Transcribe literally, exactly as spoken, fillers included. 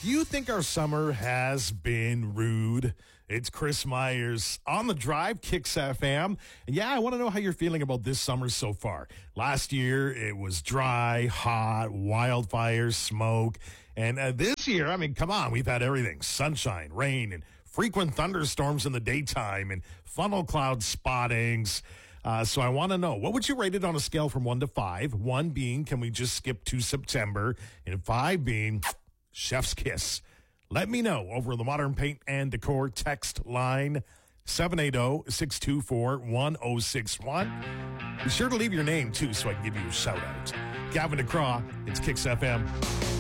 Do you think our summer has been rude? It's Chris Myers on the drive, Kicks F M. And yeah, I want to know how you're feeling about this summer so far. Last year, it was dry, hot, wildfires, smoke. And uh, this year, I mean, come on, we've had everything. Sunshine, rain, and frequent thunderstorms in the daytime, and funnel cloud spottings. Uh, so I want to know, what would you rate it on a scale from one to five? One being, can we just skip to September? And five being, chef's kiss. Let me know over the Modern Paint and Decor text line, seven eight zero, six two four, one zero six one. Be sure to leave your name, too, so I can give you a shout-out. Gavin DeCraw, it's Kicks F M.